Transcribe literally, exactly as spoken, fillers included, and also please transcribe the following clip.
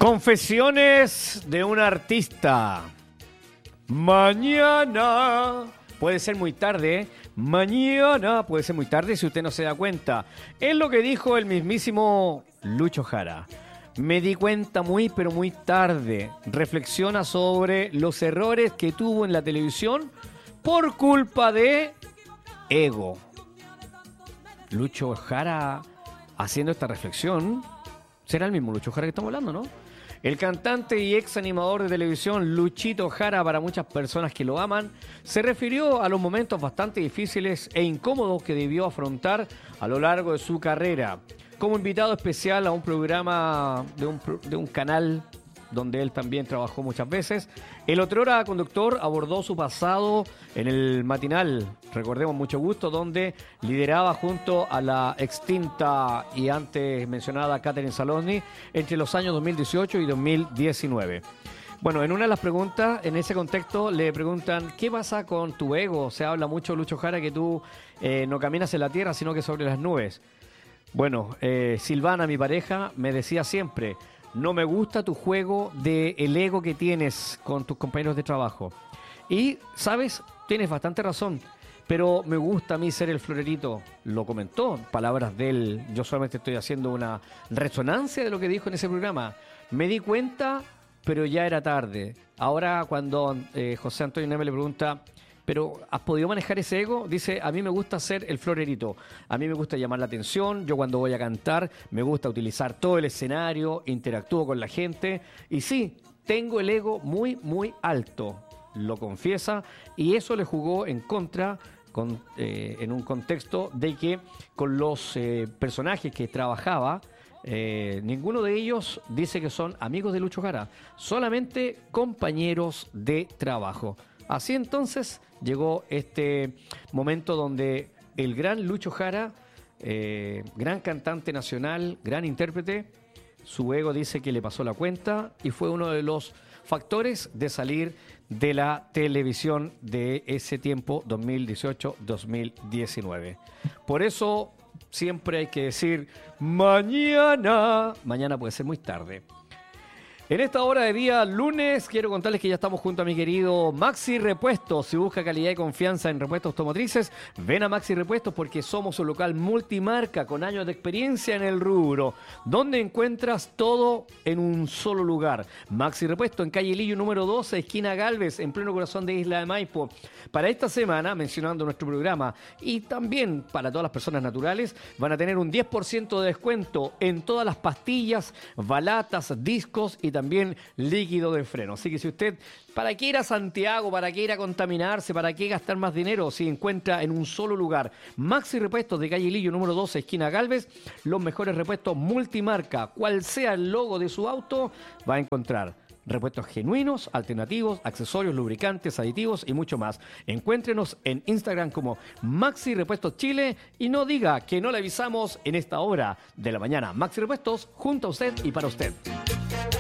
Confesiones de un artista. Mañana. Puede ser muy tarde, ¿eh? Mañana puede ser muy tarde si usted no se da cuenta. Es lo que dijo el mismísimo Lucho Jara. Me di cuenta muy, pero muy tarde. Reflexiona sobre los errores que tuvo en la televisión por culpa de ego. Lucho Jara haciendo esta reflexión. ¿Será el mismo Lucho Jara que estamos hablando, no? El cantante y ex animador de televisión Luchito Jara, para muchas personas que lo aman, se refirió a los momentos bastante difíciles e incómodos que debió afrontar a lo largo de su carrera. Como invitado especial a un programa de un, de un canal donde él también trabajó muchas veces, el otrora conductor abordó su pasado en el matinal, recordemos Mucho Gusto, donde lideraba junto a la extinta y antes mencionada Katherine Saloni entre los años dos mil dieciocho y dos mil diecinueve. Bueno, en una de las preguntas, en ese contexto, le preguntan, ¿qué pasa con tu ego? Se habla mucho, Lucho Jara, que tú eh, no caminas en la tierra, sino que sobre las nubes. Bueno, eh, Silvana, mi pareja, me decía siempre, no me gusta tu juego de el ego que tienes con tus compañeros de trabajo. Y, ¿sabes? Tienes bastante razón, pero me gusta a mí ser el florerito. Lo comentó, palabras de él. Yo solamente estoy haciendo una resonancia de lo que dijo en ese programa. Me di cuenta, pero ya era tarde. Ahora cuando eh, José Antonio Neme le pregunta, ¿pero has podido manejar ese ego? Dice, a mí me gusta ser el florerito. A mí me gusta llamar la atención. Yo cuando voy a cantar me gusta utilizar todo el escenario, interactúo con la gente. Y sí, tengo el ego muy, muy alto. Lo confiesa. Y eso le jugó en contra con, eh, en un contexto de que con los eh, personajes que trabajaba, eh, ninguno de ellos dice que son amigos de Lucho Jara. Solamente compañeros de trabajo. Así entonces llegó este momento donde el gran Lucho Jara, eh, gran cantante nacional, gran intérprete, su ego dice que le pasó la cuenta y fue uno de los factores de salir de la televisión de ese tiempo, dos mil dieciocho dos mil diecinueve. Por eso siempre hay que decir mañana. Mañana puede ser muy tarde. En esta hora de día lunes quiero contarles que ya estamos junto a mi querido Maxi Repuestos. Si busca calidad y confianza en repuestos automotrices, ven a Maxi Repuestos porque somos un local multimarca con años de experiencia en el rubro, donde encuentras todo en un solo lugar. Maxi Repuestos en calle Lillo número doce, esquina Galvez, en pleno corazón de Isla de Maipo. Para esta semana, mencionando nuestro programa y también para todas las personas naturales, van a tener un diez por ciento de descuento en todas las pastillas, balatas, discos y también líquido de freno. Así que si usted, ¿para qué ir a Santiago? ¿Para qué ir a contaminarse? ¿Para qué gastar más dinero? Si encuentra en un solo lugar Maxi Repuestos de calle Lillo número doce, esquina Galvez, los mejores repuestos multimarca. Cual sea el logo de su auto, va a encontrar repuestos genuinos, alternativos, accesorios, lubricantes, aditivos y mucho más. Encuéntrenos en Instagram como Maxi Repuestos Chile y no diga que no le avisamos en esta hora de la mañana. Maxi Repuestos, junto a usted y para usted.